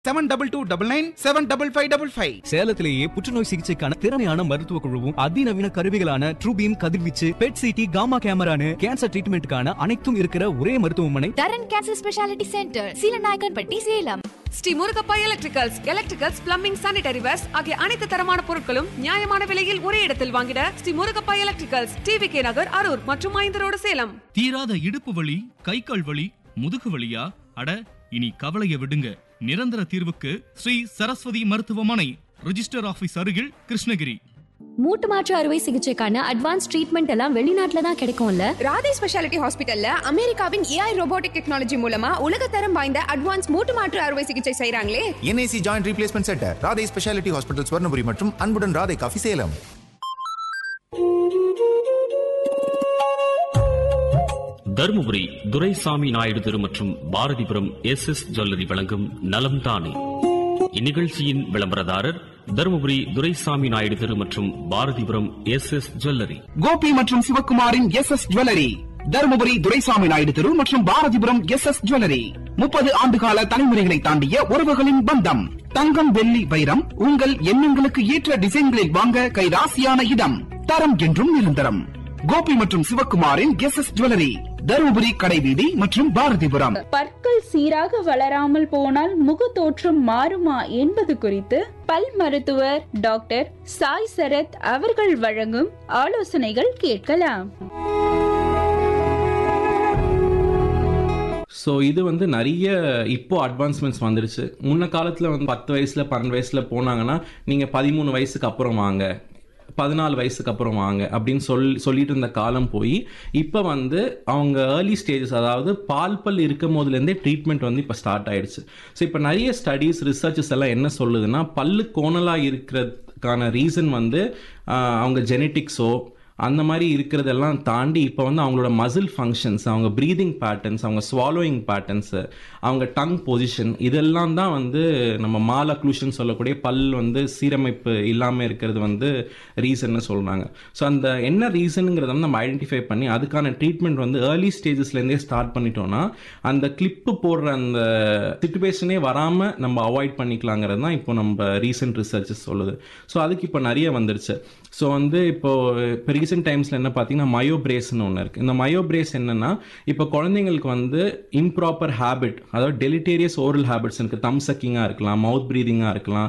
72299 75555. சேலத்திலேயே புற்றுநோய் சிகிச்சைக்கான திறமையான மருத்துவ குழுவும் அதிநவீன கருவிகளான ட்ரூபீம் கதிர்வீச்சு பெட் சிடி காமா கேமரானு கேன்சர் ட்ரீட்மெண்ட்டுக்கான அனைத்தும் இருக்கிற ஒரே மருத்துவமனை தரன் cancer speciality centre, Seelanaickenpatti, Salem. Sri Murugappa electricals plumbing sanitary verse ஆகிய அனைத்து தரமான பொருட்களும் நியாயமான விலையில் ஒரே இடத்தில் வாங்கிட ஸ்ரீ முருகப்பா எலக்ட்ரிகல்ஸ், டிவிகே நகர், அரூர் மற்றும் 5 ரோடு, சேலம். தீராத இடுப்பு வலி, கை கால் வலி, முதுகு வலியா? அட இனி கவலைய விடுங்க. நிரந்தர தீர்வுக்கு ஸ்ரீ சரஸ்வதி மருத்துவமனை, ரிஜிஸ்டர் ஆபீஸ் அருகில், கிருஷ்ணகிரி. மூட்டு மாற்று அறுவை சிகிச்சைக்கான அட்வான்ஸ் ட்ரீட்மெண்ட் எல்லாம் வெளிநாட்டுல தான் கிடைக்கும்ல. ராதே ஸ்பெஷாலிட்டி ஹாஸ்பிட்டல்ல அமெரிக்காவின் AI ரோபோட்டிக் டெக்னாலஜி மூலமா உலகத்தரம் வாய்ந்த அட்வான்ஸ் மூட்டு மாற்று அறுவை சிகிச்சை செய்றாங்களே. NAC joint replacement centre, Radhe speciality hospital, Swarnapuri மற்றும் அன்புடன் ராதே காஃபி, சேலம். தருமபுரி துரைசாமி நாயுடு தெரு மற்றும் பாரதிபுரம் SS ஜுவல்லரி வழங்கும் நலம் தானே. இந்நிகழ்ச்சியின் விளம்பரதாரர் தருமபுரி துரைசாமி நாயுடு தெரு மற்றும் பாரதிபுரம் SS ஜுவல்லரி. கோபி மற்றும் சிவகுமாரின் SS ஜுவல்லரி, தருமபுரி துரைசாமி நாயுடு தெரு மற்றும் பாரதிபுரம் SS ஜுவல்லரி. 30 ஆண்டுகால தலைமுறைகளை தாண்டிய உறவுகளின் பந்தம். தங்கம், வெள்ளி, வைரம் உங்கள் எண்ணங்களுக்கு ஏற்ற டிசைன்களில் வாங்க கைராசியான இடம். தரம் என்றும் நிரந்தரம். கோபி மற்றும் சிவகுமாரின் SS ஜுவல்லரி, தருமபுரி கடைவீதி மற்றும் பாரதிபுரம். பற்கள் சீராக வளராமல் போனால் முக தோற்றம் மாறுமா என்பது குறித்து பல் மருத்துவர் டாக்டர் சாய் சரத் அவர்கள் வழங்கும் ஆலோசனைகள் கேட்கலாம். ஸோ இது நிறைய இப்போ அட்வான்ஸ்மெண்ட்ஸ் வந்துருச்சு. முன்ன காலத்தில் 10 வயசில் 12 வயசில் போனாங்கன்னா நீங்கள் 13 வயசுக்கு அப்புறம் வாங்க, 14 வயசுக்கு அப்புறம் வாங்க அப்படின்னு சொல்லிட்டு இருந்த காலம் போய் இப்போ அவங்க ஏர்லி ஸ்டேஜஸ், அதாவது பால் இருக்கும் போதுலேருந்தே ட்ரீட்மெண்ட் இப்போ ஸ்டார்ட் ஆயிடுச்சு. ஸோ இப்போ நிறைய ஸ்டடீஸ், ரிசர்ச்சஸ் எல்லாம் என்ன சொல்லுதுன்னா, பல்லு கோணலாக இருக்கிறதுக்கான ரீசன் அவங்க ஜெனட்டிக்ஸோ அந்த மாதிரி இருக்கிறதெல்லாம் தாண்டி இப்போ அவங்களோட மசில் ஃபங்க்ஷன்ஸ், அவங்க ப்ரீதிங் பேட்டர்ன்ஸ், அவங்க ஸ்வாலோயிங் பேட்டர்ன்ஸு, அவங்க டங் பொசிஷன், இதெல்லாம் தான் நம்ம மால் அக்ளூஷன் சொல்லக்கூடிய பல் சீரமைப்பு இல்லாமல் இருக்கிறது ரீசன்னு சொல்கிறாங்க. ஸோ அந்த என்ன ரீசனுங்கிறத நம்ம ஐடென்டிஃபை பண்ணி அதுக்கான ட்ரீட்மெண்ட் ஏர்லி ஸ்டேஜஸ்லேருந்தே ஸ்டார்ட் பண்ணிட்டோம்னா அந்த கிளிப்பு போடுற அந்த சிச்சுவேஷனே வராமல் நம்ம அவாய்ட் பண்ணிக்கலாங்கிறது தான் இப்போ நம்ம ரீசெண்ட் ரிசர்ச்சஸ் சொல்லுது. ஸோ அதுக்கு இப்போ நிறைய வந்துருச்சு. ஸோ இப்போ ரீசெண்ட் டைம்ஸில் என்ன பார்த்தீங்கன்னா மயோ பிரேஸ்ன்னு ஒன்று இருக்குது. இந்த மயோ பிரேஸ் என்னென்னா, இப்போ குழந்தைங்களுக்கு இம்ப்ராப்பர் ஹேபிட், அதாவது டெலிட்டேரியஸ் ஓரல் ஹேபிட்ஸ் இருக்குது. தம் சக்கிங்காக இருக்கலாம், மவுத் ப்ரீதிங்காக இருக்கலாம்,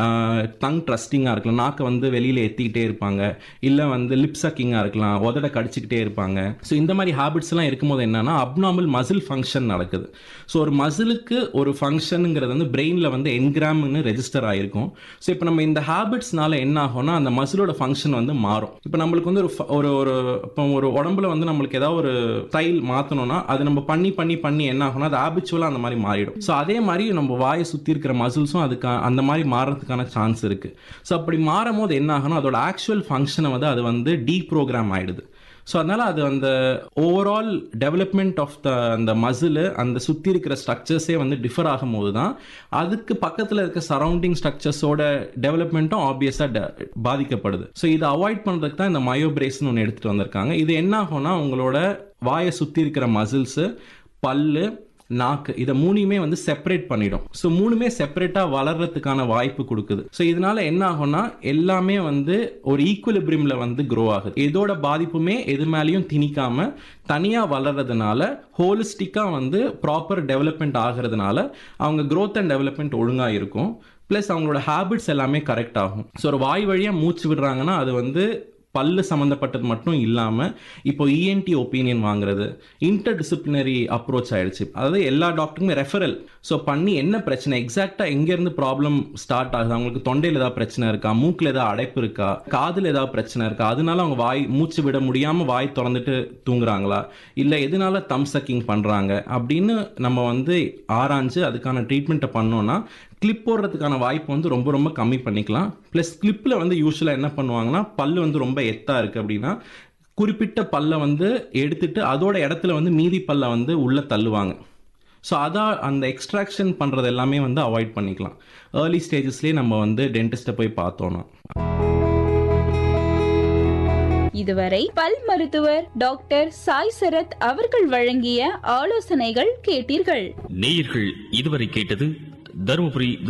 டங் ட்ரஸ்டிங்காக இருக்கலாம், நாக்கை வெளியில் எத்திக்கிட்டே இருப்பாங்க, இல்லை லிப் சக்கிங்காக இருக்கலாம், உதட கடிச்சிக்கிட்டே இருப்பாங்க. ஸோ இந்த மாதிரி ஹேபிட்ஸ்லாம் இருக்கும்போது என்னென்னா அப்நார்மல் மசில் ஃபங்க்ஷன் நடக்குது. ஸோ ஒரு மசிலுக்கு ஒரு ஃபங்க்ஷனுங்கிறது பிரெயினில் என்கிராம்னு ரெஜிஸ்டர் ஆகிருக்கும். ஸோ இப்போ நம்ம இந்த ஹேபிட்ஸ்னால என்ன ஆகும்னா அந்த மசிலோட ஃபங்க்ஷன் மாறும். இப்போ நம்மளுக்கு ஒரு உடம்புல நம்மளுக்கு ஏதாவது ஒரு ஸ்டைல் மாற்றணும்னா அது நம்ம பண்ணி என்ன ஆகும்னா அது ஹேபிச்சுவலாக அந்த மாதிரி மாறிடும். ஸோ அதே மாதிரி நம்ம வாயை சுற்றி இருக்கிற மசில்ஸும் அதுக்கு அந்த மாதிரி மாறுறதுக்கான சான்ஸ் இருக்குது. ஸோ அப்படி மாறும் போது என்ன ஆகும்னா அதோட ஆக்சுவல் ஃபங்க்ஷனை அது டீப்ரோக்ராம் ஆகிடுது. ஸோ அதனால் அது அந்த ஓவரால் டெவலப்மெண்ட் ஆஃப் அந்த மசில், அந்த சுற்றி இருக்கிற ஸ்ட்ரக்சர்ஸே டிஃபர் ஆகும் போது தான் அதுக்கு பக்கத்தில் இருக்க சரௌண்டிங் ஸ்ட்ரக்சர்ஸோட டெவலப்மெண்ட்டும் ஆப்வியஸாக பாதிக்கப்படுது. ஸோ இதை அவாய்ட் பண்ணுறதுக்கு தான் இந்த மயோ பிரேஸ்ன்னு ஒன்று எடுத்துகிட்டு வந்திருக்காங்க. இது என்ன ஆகும்னா உங்களோட வாயை சுற்றி இருக்கிற மசில்ஸு, பல்லு, நாக்கு, இதை மூணுமே செப்பரேட் பண்ணிடும். ஸோ மூணுமே செப்பரேட்டாக வளர்றதுக்கான வாய்ப்பு கொடுக்குது. ஸோ இதனால என்ன ஆகும்னா எல்லாமே ஒரு ஈக்குவலிபிரியம்ல க்ரோ ஆகுது. இதோட பாதிப்புமே எது மேலேயும் திணிக்காம தனியாக வளர்றதுனால ஹோலிஸ்டிக்காக ப்ராப்பர் டெவலப்மெண்ட் ஆகிறதுனால அவங்க க்ரோத் அண்ட் டெவலப்மெண்ட் ஒழுங்காக இருக்கும். ப்ளஸ் அவங்களோட ஹேபிட்ஸ் எல்லாமே கரெக்ட் ஆகும். ஸோ ஒரு வாய் வழியாக மூச்சு விடுறாங்கன்னா அது பல்லு சம்மந்தப்பட்டது மட்டும் இல்லாமல் இப்போ ENT ஒப்பீனியன் வாங்குறது இன்டர் டிசிப்ளினரி அப்ரோச் ஆயிடுச்சு. அதாவது எல்லா டாக்டருக்குமே ரெஃபரல் ஸோ பண்ணி என்ன பிரச்சனை, எக்ஸாக்டாக எங்கேருந்து ப்ராப்ளம் ஸ்டார்ட் ஆகுது, அவங்களுக்கு தொண்டையில் ஏதாவது பிரச்சனை இருக்கா, மூக்கில் ஏதாவது அடைப்பு இருக்கா, காதில் ஏதாவது பிரச்சனை இருக்கா, அதனால அவங்க வாய் மூச்சு விட முடியாமல் வாய் திறந்துட்டு தூங்குறாங்களா, இல்லை எதனால தம் சக்கிங் பண்ணுறாங்க அப்படின்னு நம்ம ஆராய்ஞ்சு அதுக்கான ட்ரீட்மெண்ட்டை பண்ணோன்னா கிளிப் போடுறதுக்கான வாய்ப்பு ரொம்ப ரொம்ப கம்மி பண்ணிக்கலாம். ப்ளஸ் கிளிப்பில் யூஸ்வலாக என்ன பண்ணுவாங்கன்னா பல்லு ரொம்ப எத்தா இருக்குது அப்படின்னா குறிப்பிட்ட பல்லை எடுத்துட்டு அதோட இடத்துல மீதி பல்லை உள்ளே தள்ளுவாங்க. ஸோ அதான் அந்த எக்ஸ்ட்ராக்ஷன் பண்ணுறது எல்லாமே அவாய்ட் பண்ணிக்கலாம். ஏர்லி ஸ்டேஜஸ்லேயே நம்ம டென்டிஸ்ட்டை போய் பார்த்தோன்னா. இதுவரை பல் மருத்துவர் டாக்டர் சாய் சரத் அவர்கள் வழங்கிய ஆலோசனைகள் கேட்டீர்கள். நேயர்கள் இதுவரை கேட்டது தருமபுரி